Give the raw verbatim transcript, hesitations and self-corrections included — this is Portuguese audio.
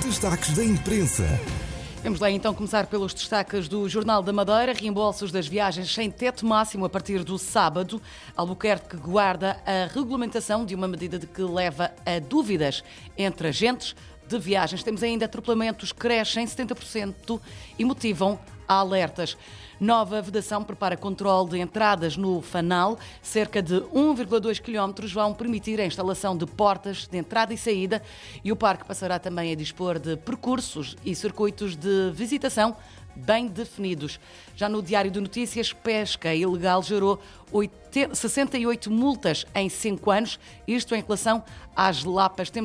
Destaques da imprensa. Vamos lá então começar pelos destaques do Jornal da Madeira. Reembolsos das viagens sem teto máximo a partir do sábado. Albuquerque guarda a regulamentação de uma medida de que leva a dúvidas entre agentes de viagens. Temos ainda atropelamentos que crescem setenta por cento e motivam alertas. Nova vedação prepara controle de entradas no Fanal. Cerca de um vírgula dois quilómetros vão permitir a instalação de portas de entrada e saída e o parque passará também a dispor de percursos e circuitos de visitação bem definidos. Já no Diário de Notícias, pesca ilegal gerou sessenta e oito multas em cinco anos, isto em relação às lapas.